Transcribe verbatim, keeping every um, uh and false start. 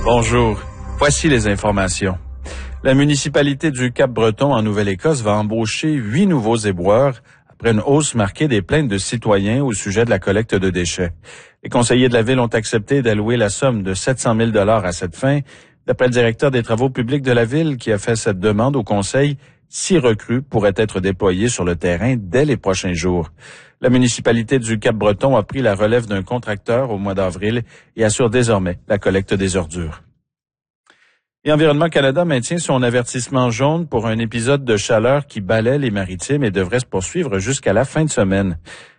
Bonjour. Voici les informations. La municipalité du Cap-Breton en Nouvelle-Écosse va embaucher huit nouveaux éboueurs après une hausse marquée des plaintes de citoyens au sujet de la collecte de déchets. Les conseillers de la ville ont accepté d'allouer la somme de sept cent mille dollars à cette fin. D'après le directeur des travaux publics de la ville qui a fait cette demande au conseil, six recrues pourraient être déployées sur le terrain dès les prochains jours. La municipalité du Cap-Breton a pris la relève d'un contracteur au mois d'avril et assure désormais la collecte des ordures. Et Environnement Canada maintient son avertissement jaune pour un épisode de chaleur qui balaie les maritimes et devrait se poursuivre jusqu'à la fin de semaine.